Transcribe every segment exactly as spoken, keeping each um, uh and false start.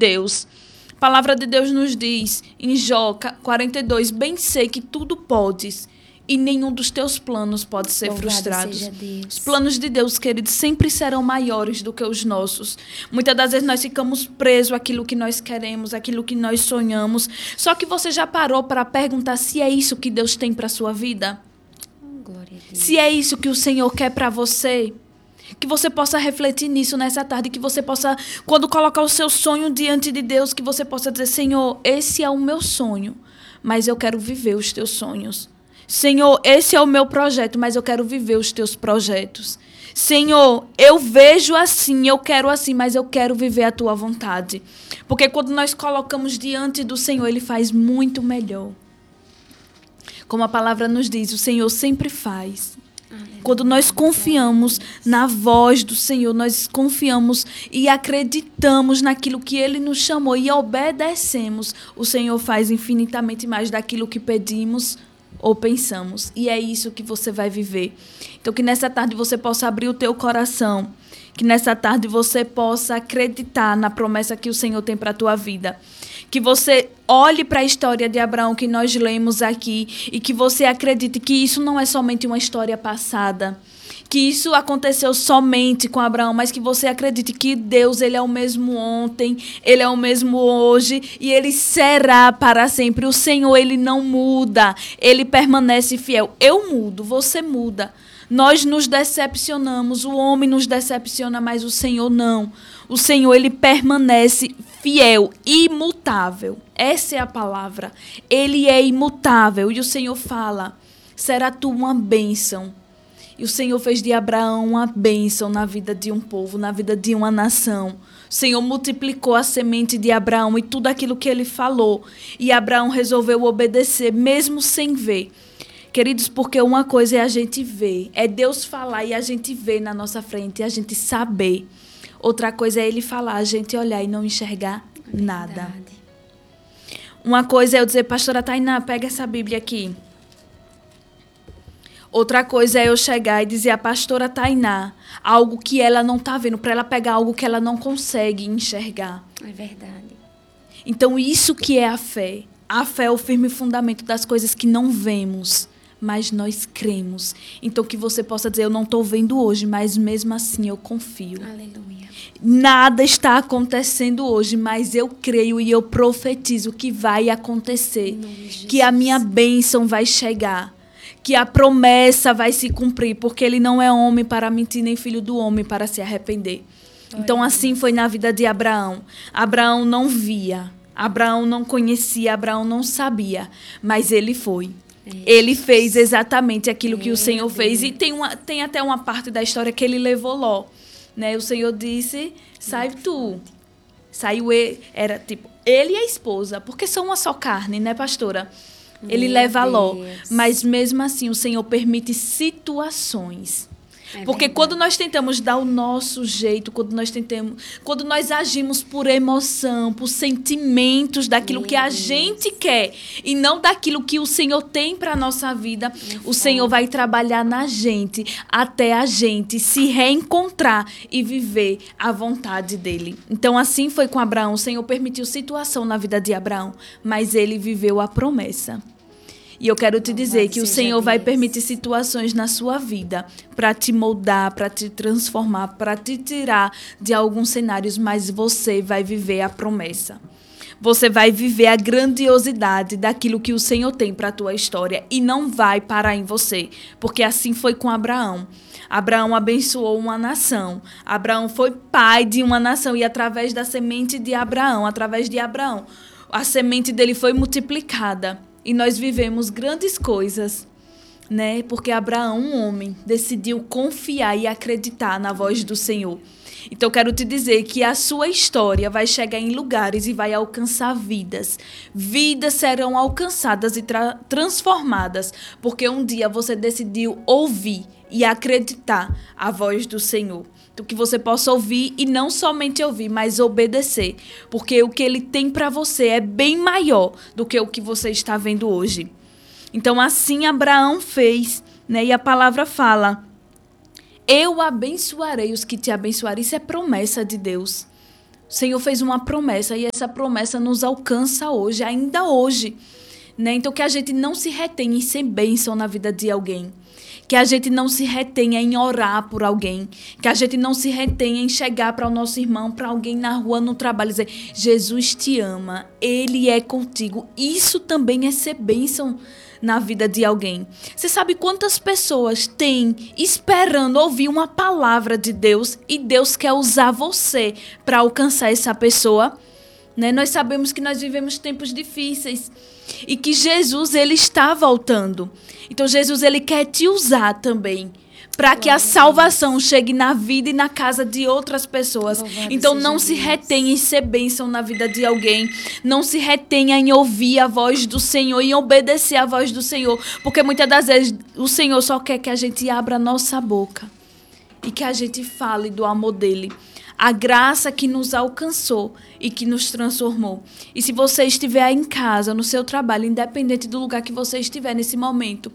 Deus. A palavra de Deus nos diz, em Jó quarenta e dois, bem sei que tudo podes e nenhum dos teus planos pode ser Louvado frustrado. seja Deus. Os planos de Deus, queridos, sempre serão maiores do que os nossos. Muitas das vezes nós ficamos presos àquilo que nós queremos, àquilo que nós sonhamos. Só que você já parou para perguntar se é isso que Deus tem para a sua vida? Glória a Deus. Se é isso que o Senhor quer para você? Que você possa refletir nisso nessa tarde, que você possa, quando colocar o seu sonho diante de Deus, que você possa dizer, Senhor, esse é o meu sonho, mas eu quero viver os teus sonhos. Senhor, esse é o meu projeto, mas eu quero viver os teus projetos. Senhor, eu vejo assim, eu quero assim, mas eu quero viver a tua vontade. Porque quando nós colocamos diante do Senhor, Ele faz muito melhor. Como a palavra nos diz, o Senhor sempre faz. Quando nós confiamos na voz do Senhor, nós confiamos e acreditamos naquilo que Ele nos chamou e obedecemos, o Senhor faz infinitamente mais daquilo que pedimos ou pensamos. E é isso que você vai viver. Então, que nessa tarde você possa abrir o teu coração, que nessa tarde você possa acreditar na promessa que o Senhor tem para a tua vida. Que você olhe para a história de Abraão que nós lemos aqui e que você acredite que isso não é somente uma história passada, que isso aconteceu somente com Abraão, mas que você acredite que Deus, Ele é o mesmo ontem, Ele é o mesmo hoje e Ele será para sempre. O Senhor, Ele não muda, Ele permanece fiel. Eu mudo, você muda. Nós nos decepcionamos, o homem nos decepciona, mas o Senhor não. O Senhor, Ele permanece fiel, imutável. Essa é a palavra. Ele é imutável. E o Senhor fala, será tu uma bênção. E o Senhor fez de Abraão uma bênção na vida de um povo, na vida de uma nação. O Senhor multiplicou a semente de Abraão e tudo aquilo que Ele falou. E Abraão resolveu obedecer, mesmo sem ver. Queridos, porque uma coisa é a gente ver, é Deus falar e a gente ver na nossa frente, e a gente saber. Outra coisa é Ele falar, a gente olhar e não enxergar nada. Uma coisa é eu dizer, pastora Tainá, pega essa Bíblia aqui. Outra coisa é eu chegar e dizer a pastora Tainá algo que ela não está vendo, para ela pegar algo que ela não consegue enxergar. É verdade. Então, isso que é a fé. A fé é o firme fundamento das coisas que não vemos, mas nós cremos. Então, que você possa dizer, eu não estou vendo hoje, mas mesmo assim eu confio. Aleluia. Nada está acontecendo hoje, mas eu creio e eu profetizo que vai acontecer, que a minha bênção vai chegar, que a promessa vai se cumprir, porque Ele não é homem para mentir, nem filho do homem para se arrepender. Então, assim foi na vida de Abraão. Abraão não via, Abraão não conhecia, Abraão não sabia, mas ele foi. Ele fez exatamente aquilo que o Senhor fez. E tem, uma, tem até uma parte da história que ele levou Ló. Né? O Senhor disse, sai tu. Saiu ele, era tipo, ele e a esposa, porque são uma só carne, né, pastora? Ele Meu leva Ló, Deus. mas mesmo assim o Senhor permite situações. É Porque verdade. quando nós tentamos dar o nosso jeito, quando nós tentamos, quando nós agimos por emoção, por sentimentos daquilo Meu que a Deus. gente quer e não daquilo que o Senhor tem para a nossa vida, o Senhor vai trabalhar na gente até a gente se reencontrar e viver a vontade dele. Então, assim foi com Abraão. O Senhor permitiu situação na vida de Abraão, mas ele viveu a promessa. E eu quero te dizer Louvado que o seja Senhor vai Deus. permitir situações na sua vida para te moldar, para te transformar, para te tirar de alguns cenários, mas você vai viver a promessa. Você vai viver a grandiosidade daquilo que o Senhor tem para a tua história e não vai parar em você, porque assim foi com Abraão. Abraão abençoou uma nação. Abraão foi pai de uma nação e através da semente de Abraão, através de Abraão, a semente dele foi multiplicada. E nós vivemos grandes coisas, né? Porque Abraão, um homem, decidiu confiar e acreditar na voz do Senhor. Então, eu quero te dizer que a sua história vai chegar em lugares e vai alcançar vidas. Vidas serão alcançadas e tra- transformadas, porque um dia você decidiu ouvir e acreditar a voz do Senhor. Então, que você possa ouvir e não somente ouvir, mas obedecer. Porque o que Ele tem para você é bem maior do que o que você está vendo hoje. Então, assim Abraão fez, né? E a palavra fala, eu abençoarei os que te abençoarem. Isso é promessa de Deus. O Senhor fez uma promessa e essa promessa nos alcança hoje, ainda hoje. Né? Então, que a gente não se retenha em ser bênção na vida de alguém. Que a gente não se retenha em orar por alguém. Que a gente não se retenha em chegar para o nosso irmão, para alguém na rua, no trabalho, e dizer: Jesus te ama, Ele é contigo. Isso também é ser bênção na vida de alguém. Você sabe quantas pessoas têm esperando ouvir uma palavra de Deus e Deus quer usar você para alcançar essa pessoa? Né? Nós sabemos que nós vivemos tempos difíceis e que Jesus, ele está voltando. Então Jesus, ele quer te usar também para que a salvação chegue na vida e na casa de outras pessoas. Louvado então não se retenha em ser bênção na vida de alguém. Não se retenha em ouvir a voz do Senhor, em obedecer a voz do Senhor. Porque muitas das vezes o Senhor só quer que a gente abra a nossa boca e que a gente fale do amor dele. A graça que nos alcançou e que nos transformou. E se você estiver aí em casa, no seu trabalho, independente do lugar que você estiver nesse momento,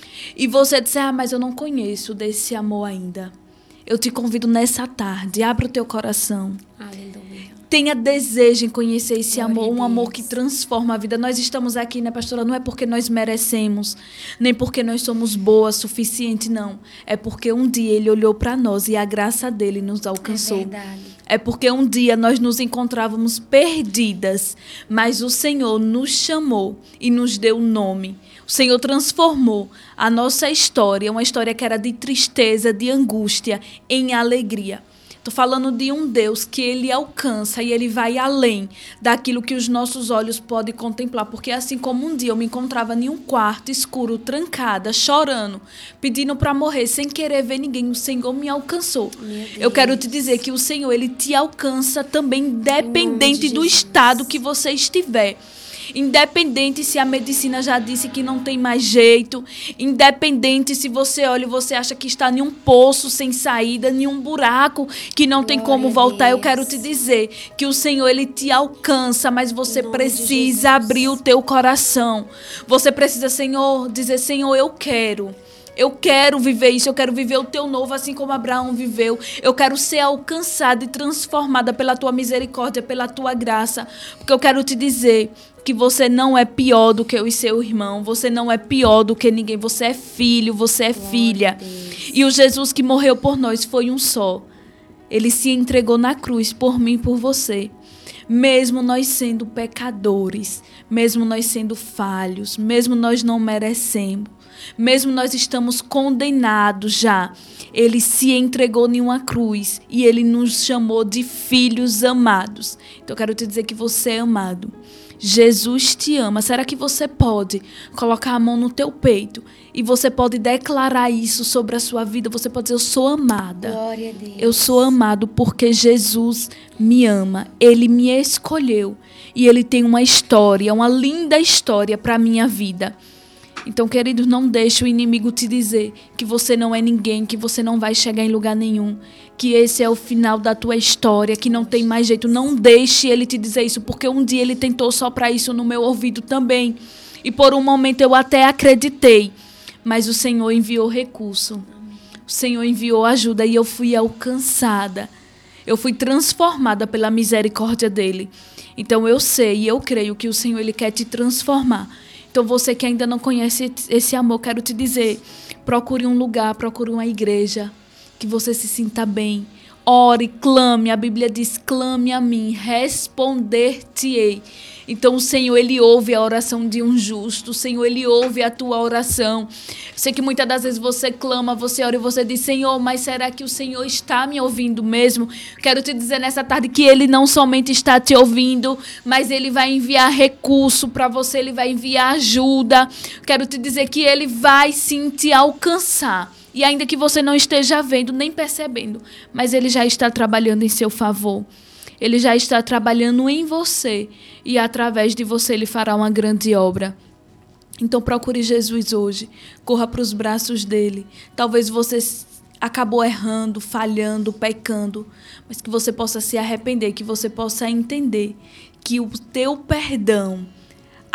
e você disser: ah, mas eu não conheço desse amor ainda, eu te convido nessa tarde, abra o teu coração. Aleluia. Tenha desejo em conhecer esse Glória amor, um a amor Deus. que transforma a vida. Nós estamos aqui, né, pastora? Não é porque nós merecemos, nem porque nós somos boas o suficiente, não. É porque um dia ele olhou para nós e a graça dele nos alcançou. É verdade. É porque um dia nós nos encontrávamos perdidas, mas o Senhor nos chamou e nos deu um nome. O Senhor transformou a nossa história, uma história que era de tristeza, de angústia, em alegria. Estou falando de um Deus que ele alcança e ele vai além daquilo que os nossos olhos podem contemplar. Porque assim como um dia eu me encontrava em um quarto escuro, trancada, chorando, pedindo para morrer, sem querer ver ninguém, o Senhor me alcançou. Eu quero te dizer que o Senhor, ele te alcança também, independente do estado que você estiver. Independente se a medicina já disse que não tem mais jeito, independente se você olha e você acha que está em um poço sem saída, em um buraco que não tem como voltar, eu quero te dizer que o Senhor, ele te alcança, mas você precisa abrir o teu coração. Você precisa, Senhor, dizer: Senhor, eu quero. Eu quero viver isso, eu quero viver o teu novo, assim como Abraão viveu. Eu quero ser alcançada e transformada pela tua misericórdia, pela tua graça. Porque eu quero te dizer que você não é pior do que o seu irmão. Você não é pior do que ninguém. Você é filho, você é filha. E o Jesus que morreu por nós foi um só. Ele se entregou na cruz por mim e por você. Mesmo nós sendo pecadores, mesmo nós sendo falhos, mesmo nós não merecemos, mesmo nós estamos condenados já, ele se entregou em uma cruz e ele nos chamou de filhos amados. Então eu quero te dizer que você é amado. Jesus te ama. Será que você pode colocar a mão no teu peito e você pode declarar isso sobre a sua vida? Você pode dizer: eu sou amada. Glória a Deus. Eu sou amado porque Jesus me ama. Ele me escolheu e ele tem uma história, uma linda história para a minha vida. Então, queridos, não deixe o inimigo te dizer que você não é ninguém, que você não vai chegar em lugar nenhum, que esse é o final da tua história, que não tem mais jeito. Não deixe ele te dizer isso, porque um dia ele tentou soprar isso no meu ouvido também. E por um momento eu até acreditei, mas o Senhor enviou recurso. O Senhor enviou ajuda e eu fui alcançada. Eu fui transformada pela misericórdia dele. Então eu sei e eu creio que o Senhor, ele quer te transformar. Então você que ainda não conhece esse amor, quero te dizer: procure um lugar, procure uma igreja que você se sinta bem. Ore, clame. A Bíblia diz: clame a mim, responder-te-ei. Então o Senhor, ele ouve a oração de um justo. O Senhor, ele ouve a tua oração. Eu sei que muitas das vezes você clama, você ora e você diz: Senhor, mas será que o Senhor está me ouvindo mesmo? Quero te dizer nessa tarde que ele não somente está te ouvindo, mas ele vai enviar recurso para você, ele vai enviar ajuda. Quero te dizer que ele vai sim te alcançar. E ainda que você não esteja vendo, nem percebendo, mas ele já está trabalhando em seu favor. Ele já está trabalhando em você e através de você ele fará uma grande obra. Então procure Jesus hoje, corra para os braços dele. Talvez você acabou errando, falhando, pecando, mas que você possa se arrepender, que você possa entender que o teu perdão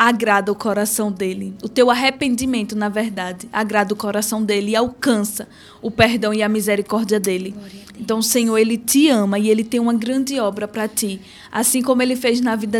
agrada o coração dele. O teu arrependimento, na verdade, agrada o coração dele e alcança o perdão e a misericórdia dele. Então, o Senhor, ele te ama e ele tem uma grande obra para ti, assim como ele fez na vida